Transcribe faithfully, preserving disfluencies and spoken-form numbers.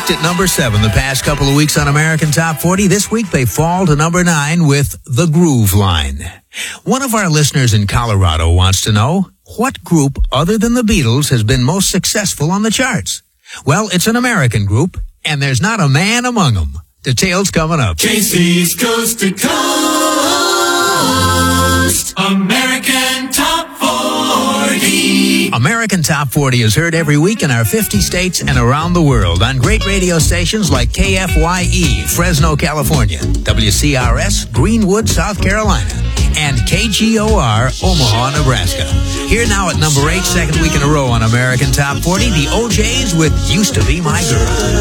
peaked at number seven the past couple of weeks on American Top forty. This week they fall to number nine with The Groove Line. One of our listeners in Colorado wants to know, what group other than the Beatles has been most successful on the charts? Well, it's an American group, and there's not a man among them. Details coming up. K C's Coast to Coast, American Top forty. American Top forty is heard every week in our fifty states and around the world on great radio stations like K F Y E, Fresno, California, W C R S, Greenwood, South Carolina, and K G O R, Omaha, Nebraska. Here now at number eight, second week in a row on American Top forty, the O Js with Used to Be My Girl.